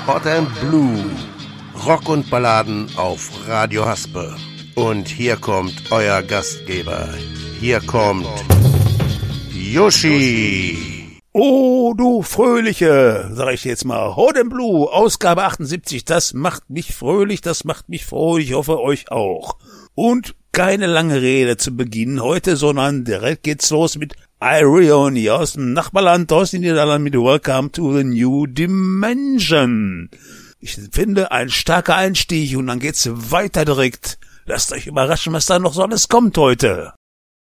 Hot and Blue. Rock und Balladen auf Radio Haspe. Und hier kommt euer Gastgeber. Hier kommt Yoshi. Oh, du Fröhliche, sag ich jetzt mal. Hot and Blue, Ausgabe 78, das macht mich fröhlich, das macht mich froh, ich hoffe euch auch. Und keine lange Rede zu Beginn heute, sondern direkt geht's los mit Irony aus dem Nachbarland, aus den Niederlanden mit Welcome to the New Dimension. Ich finde, ein starker Einstieg und dann geht's weiter direkt. Lasst euch überraschen, was da noch so alles kommt heute.